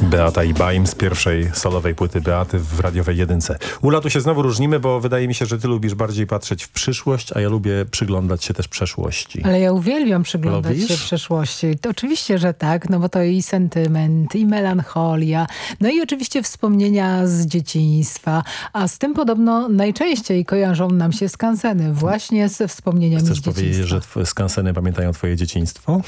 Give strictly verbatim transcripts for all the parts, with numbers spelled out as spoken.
Beata i Baim z pierwszej solowej płyty Beaty w radiowej jedynce. Ula, tu się znowu różnimy, bo wydaje mi się, że ty lubisz bardziej patrzeć w przyszłość, a ja lubię przyglądać się też przeszłości. Ale ja uwielbiam przyglądać Lubisz? się przeszłości. To oczywiście, że tak, no bo to i sentyment, i melancholia, no i oczywiście wspomnienia z dzieciństwa, a z tym podobno najczęściej kojarzą nam się skanseny, właśnie ze wspomnieniami Chcesz z dzieciństwa. powiedzieć, że twoje skanseny pamiętają twoje dzieciństwo?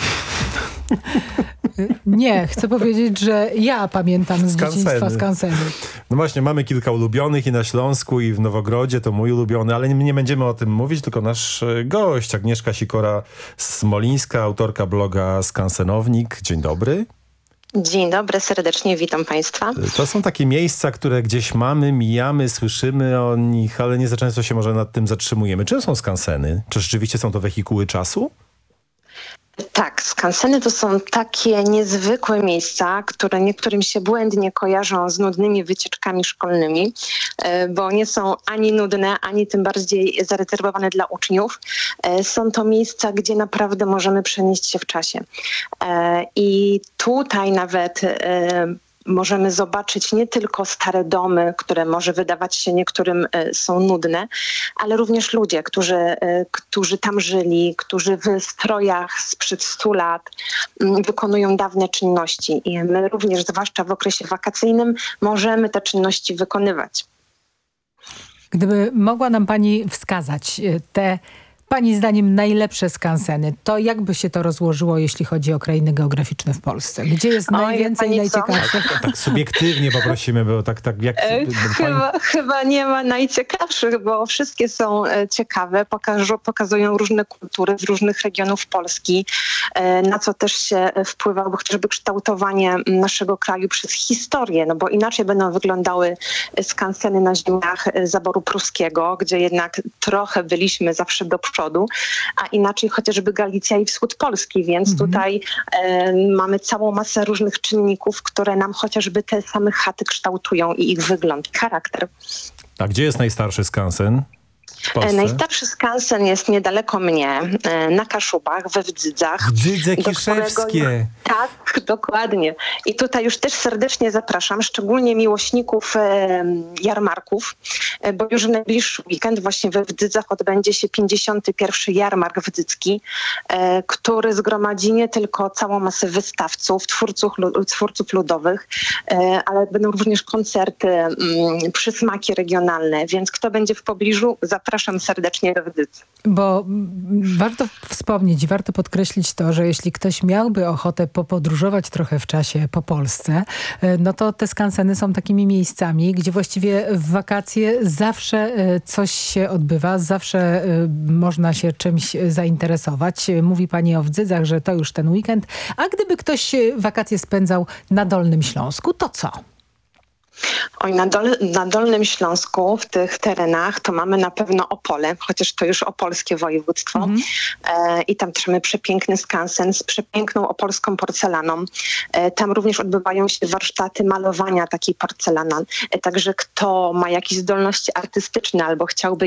Nie, chcę powiedzieć, że ja pamiętam z Skanseny. dzieciństwa skanseny. No właśnie, mamy kilka ulubionych i na Śląsku, i w Nowogrodzie, to mój ulubiony, ale nie, nie będziemy o tym mówić, tylko nasz e, gość, Agnieszka Sikora-Smolińska, autorka bloga Skansenownik. Dzień dobry. Dzień dobry, serdecznie witam Państwa. To są takie miejsca, które gdzieś mamy, mijamy, słyszymy o nich, ale nie za często się może nad tym zatrzymujemy. Czym są skanseny? Czy rzeczywiście są to wehikuły czasu? Tak, skanseny to są takie niezwykłe miejsca, które niektórym się błędnie kojarzą z nudnymi wycieczkami szkolnymi, bo nie są ani nudne, ani tym bardziej zarezerwowane dla uczniów. Są to miejsca, gdzie naprawdę możemy przenieść się w czasie. I tutaj nawet możemy zobaczyć nie tylko stare domy, które może wydawać się niektórym są nudne, ale również ludzie, którzy, którzy tam żyli, którzy w strojach sprzed stu lat wykonują dawne czynności. I my również, zwłaszcza w okresie wakacyjnym, możemy te czynności wykonywać. Gdyby mogła nam pani wskazać te pani zdaniem najlepsze skanseny, to jakby się to rozłożyło, jeśli chodzi o krainy geograficzne w Polsce? Gdzie jest Oj, najwięcej i najciekawszych? Tak, tak subiektywnie poprosimy, bo tak, tak jak... E, bo chyba, pani... chyba nie ma najciekawszych, bo wszystkie są e, ciekawe, pokażą, pokazują różne kultury z różnych regionów Polski, e, na co też się wpływało chociażby kształtowanie naszego kraju przez historię, no bo inaczej będą wyglądały skanseny na ziemiach zaboru pruskiego, gdzie jednak trochę byliśmy zawsze do przodu, a inaczej chociażby Galicja i wschód Polski, więc mhm. tutaj e, mamy całą masę różnych czynników, które nam chociażby te same chaty kształtują i ich wygląd, charakter. A gdzie jest najstarszy skansen? E, najstarszy skansen jest niedaleko mnie, e, na Kaszubach, we Wdzydzach. Wdzydze Kiszewskie. Którego... Tak, dokładnie. I tutaj już też serdecznie zapraszam, szczególnie miłośników e, jarmarków, e, bo już w najbliższy weekend właśnie we Wdzydzach odbędzie się pięćdziesiąty pierwszy jarmark wdzycki, e, który zgromadzi nie tylko całą masę wystawców, twórców, twórców ludowych, e, ale będą również koncerty, m, przysmaki regionalne, więc kto będzie w pobliżu, zapraszam. Zapraszam serdecznie do Wdzyc. Bo warto wspomnieć i warto podkreślić to, że jeśli ktoś miałby ochotę popodróżować trochę w czasie po Polsce, no to te skanseny są takimi miejscami, gdzie właściwie w wakacje zawsze coś się odbywa, zawsze można się czymś zainteresować. Mówi pani o Wdzydzach, że to już ten weekend. A gdyby ktoś wakacje spędzał na Dolnym Śląsku, to co? Oj, na, dol, na Dolnym Śląsku, w tych terenach, to mamy na pewno Opole, chociaż to już opolskie województwo. Mm-hmm. E, I tam też mamy przepiękny skansen z przepiękną opolską porcelaną. E, tam również odbywają się warsztaty malowania takiej porcelany. E, także kto ma jakieś zdolności artystyczne albo chciałby